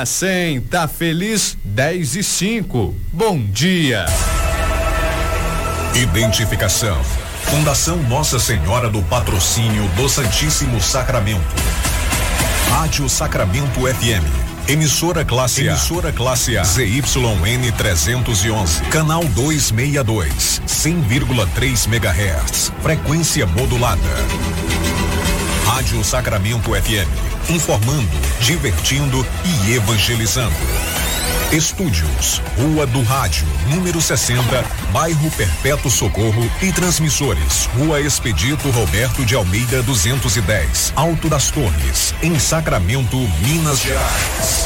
100, tá feliz? 10:05. Bom dia. Identificação. Fundação Nossa Senhora do Patrocínio do Santíssimo Sacramento. Rádio Sacramento FM. Emissora classe A. ZYN 311. Canal 262. 100,3 MHz. Frequência modulada. Rádio Sacramento FM. Informando, divertindo e evangelizando. Estúdios, Rua do Rádio, número 60, bairro Perpétuo Socorro e transmissores, Rua Expedito Roberto de Almeida 210, Alto das Torres, em Sacramento, Minas Gerais.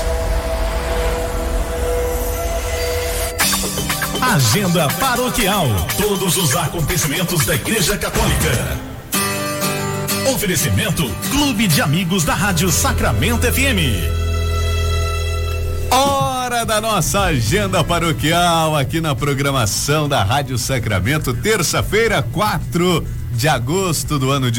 Agenda paroquial, todos os acontecimentos da Igreja Católica. Oferecimento Clube de Amigos da Rádio Sacramento FM. Hora da nossa agenda paroquial aqui na programação da Rádio Sacramento, terça-feira, 4 de agosto do ano de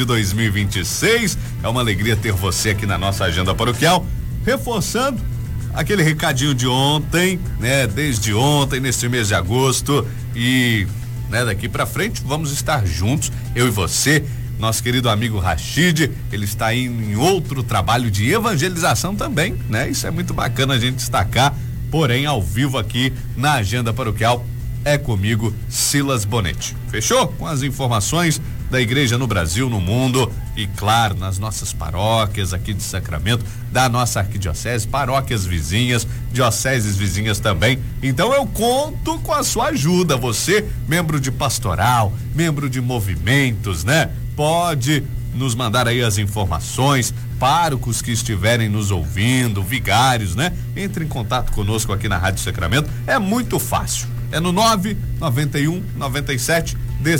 2026. É uma alegria ter você aqui na nossa agenda paroquial, reforçando aquele recadinho de ontem, né? Desde ontem, neste mês de agosto, e, né, daqui pra frente vamos estar juntos, eu e você. Nosso querido amigo Rachid, ele está em outro trabalho de evangelização também, né? Isso é muito bacana a gente destacar, porém ao vivo aqui na agenda paroquial é comigo, Silas Bonetti. Fechou? Com as informações da igreja no Brasil, no mundo e, claro, nas nossas paróquias aqui de Sacramento, da nossa arquidiocese, paróquias vizinhas, dioceses vizinhas também. Então eu conto com a sua ajuda, você, membro de pastoral, membro de movimentos, né? Pode nos mandar aí as informações, párocos que estiverem nos ouvindo, vigários, né? Entre em contato conosco aqui na Rádio Sacramento, é muito fácil. É no 991 97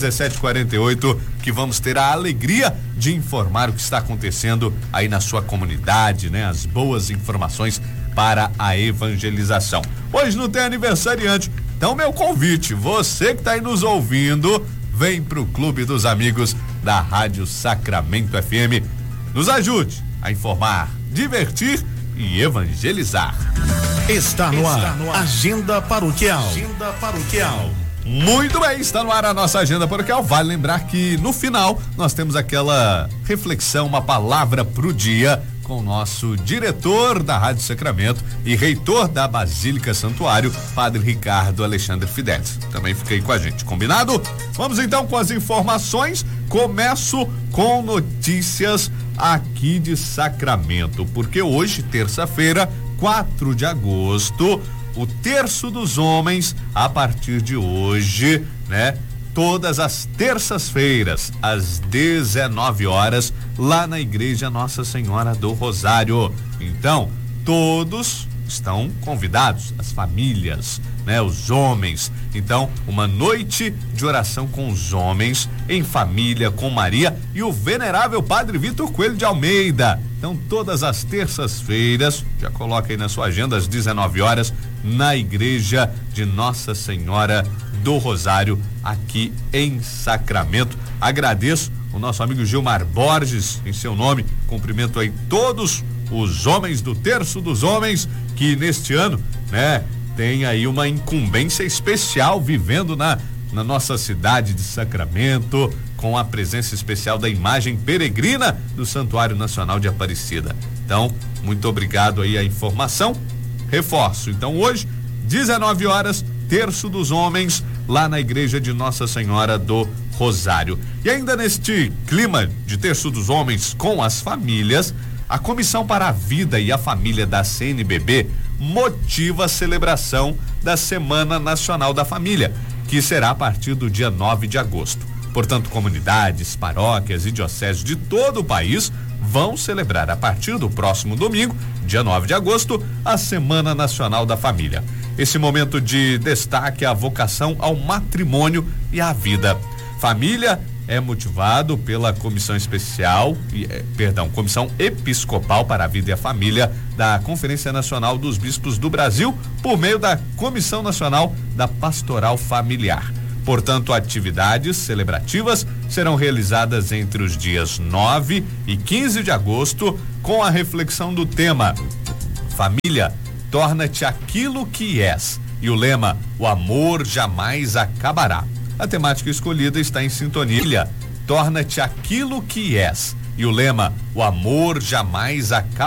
1748 que vamos ter a alegria de informar o que está acontecendo aí na sua comunidade, né? As boas informações para a evangelização. Hoje não tem aniversariante, então meu convite, você que está aí nos ouvindo, vem pro Clube dos Amigos da Rádio Sacramento FM. Nos ajude a informar, divertir e evangelizar. Está no ar. Agenda paroquial. Agenda paroquial. Muito bem, está no ar a nossa agenda paroquial. Vale lembrar que no final nós temos aquela reflexão, uma palavra pro dia com o nosso diretor da Rádio Sacramento e reitor da Basílica Santuário, Padre Ricardo Alexandre Fidelis. Também fica aí com a gente, combinado? Vamos então com as informações. Começo com notícias aqui de Sacramento, porque hoje, terça-feira, 4 de agosto, o Terço dos Homens, a partir de hoje, né? Todas as terças-feiras, às 19 horas, lá na Igreja Nossa Senhora do Rosário. Então, todos estão convidados, as famílias, né? Os homens. Então, uma noite de oração com os homens, em família, com Maria e o venerável Padre Vitor Coelho de Almeida. Então, todas as terças-feiras, já coloca aí na sua agenda, às 19 horas, na Igreja de Nossa Senhora do Rosário, aqui em Sacramento. Agradeço o nosso amigo Gilmar Borges, em seu nome, cumprimento aí todos os homens do Terço dos Homens, que neste ano, né, tem aí uma incumbência especial vivendo na nossa cidade de Sacramento, com a presença especial da imagem peregrina do Santuário Nacional de Aparecida. Então, muito obrigado aí a informação. Reforço, então hoje, 19 horas, Terço dos Homens, lá na Igreja de Nossa Senhora do Rosário. E ainda neste clima de Terço dos Homens com as famílias, a Comissão para a Vida e a Família da CNBB motiva a celebração da Semana Nacional da Família, que será a partir do dia 9 de agosto. Portanto, comunidades, paróquias e dioceses de todo o país vão celebrar a partir do próximo domingo, dia 9 de agosto, a Semana Nacional da Família. Esse momento de destaque é a vocação ao matrimônio e à vida. Família é motivado pela Comissão Episcopal para a Vida e a Família da Conferência Nacional dos Bispos do Brasil, por meio da Comissão Nacional da Pastoral Familiar. Portanto, atividades celebrativas serão realizadas entre os dias 9 e 15 de agosto, com a reflexão do tema Família torna-te aquilo que és. E o lema, o amor jamais acabará. A temática escolhida está em sintonia. Torna-te aquilo que és. E o lema, o amor jamais acabará.